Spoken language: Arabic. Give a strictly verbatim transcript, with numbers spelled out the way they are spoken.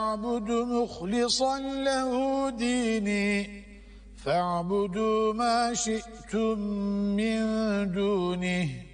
أعبد مخلصا له ديني فاعبدوا ما شئتم من دونه